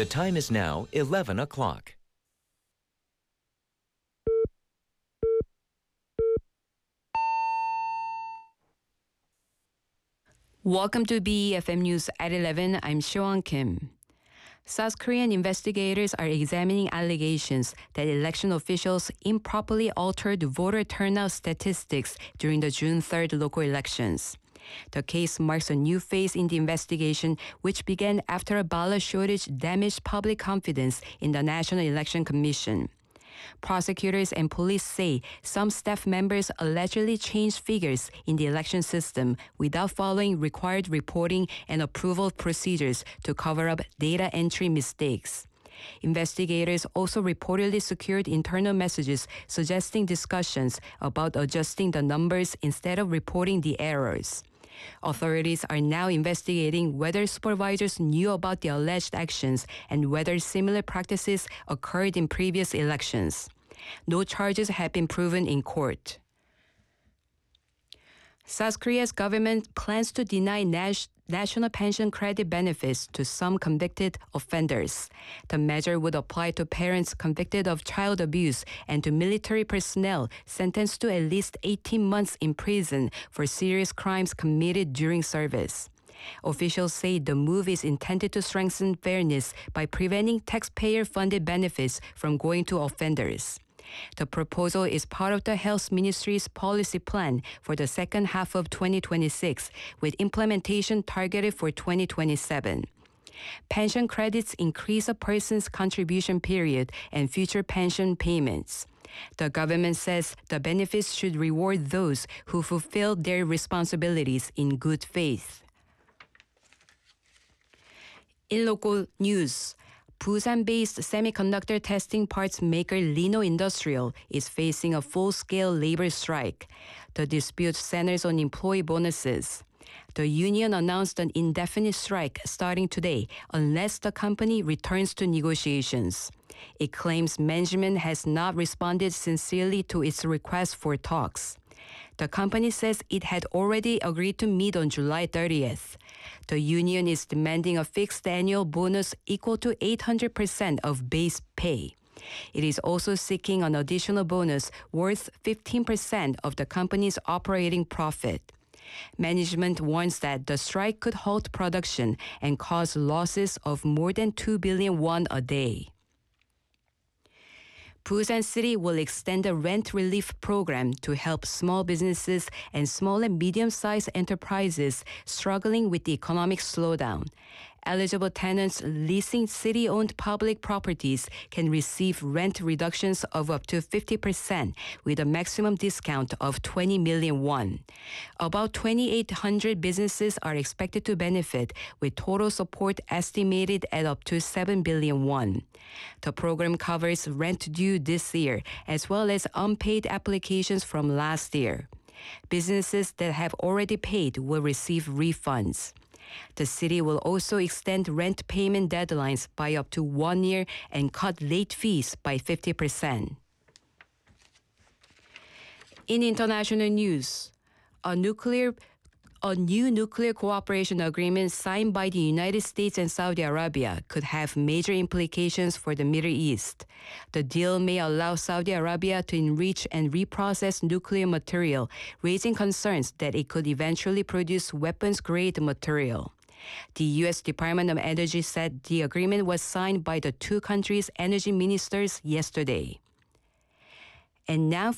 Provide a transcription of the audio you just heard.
The time is now 11 o'clock. Welcome to BEFM News at 11. I'm Seowon Kim. South Korean investigators are examining allegations that election officials improperly altered voter turnout statistics during the June 3rd local elections. The case marks a new phase in the investigation, which began after a ballot shortage damaged public confidence in the National Election Commission. Prosecutors and police say some staff members allegedly changed figures in the election system without following required reporting and approval procedures to cover up data entry mistakes. Investigators also reportedly secured internal messages suggesting discussions about adjusting the numbers instead of reporting the errors. Authorities are now investigating whether supervisors knew about the alleged actions and whether similar practices occurred in previous elections. No charges have been proven in court. South Korea's government plans to deny national pension credit benefits to some convicted offenders. The measure would apply to parents convicted of child abuse and to military personnel sentenced to at least 18 months in prison for serious crimes committed during service. Officials say the move is intended to strengthen fairness by preventing taxpayer-funded benefits from going to offenders. The proposal is part of the Health Ministry's policy plan for the second half of 2026, with implementation targeted for 2027. Pension credits increase a person's contribution period and future pension payments. The government says the benefits should reward those who fulfill their responsibilities in good faith. In local news, Busan-based semiconductor testing parts maker Lino Industrial is facing a full-scale labor strike. The dispute centers on employee bonuses. The union announced an indefinite strike starting today unless the company returns to negotiations. It claims management has not responded sincerely to its request for talks. The company says it had already agreed to meet on July 30th. The union is demanding a fixed annual bonus equal to 800% of base pay. It is also seeking an additional bonus worth 15% of the company's operating profit. Management warns that the strike could halt production and cause losses of more than 2 billion won a day. Busan City will extend a rent relief program to help small businesses and small and medium-sized enterprises struggling with the economic slowdown. Eligible tenants leasing city-owned public properties can receive rent reductions of up to 50% with a maximum discount of 20 million won. About 2,800 businesses are expected to benefit, with total support estimated at up to 7 billion won. The program covers rent due this year, as well as unpaid applications from last year. Businesses that have already paid will receive refunds. The city will also extend rent payment deadlines by up to 1 year and cut late fees by 50%. In international news, a new nuclear cooperation agreement signed by the United States and Saudi Arabia could have major implications for the Middle East. The deal may allow Saudi Arabia to enrich and reprocess nuclear material, raising concerns that it could eventually produce weapons-grade material. The U.S. Department of Energy said the agreement was signed by the two countries' energy ministers yesterday. And now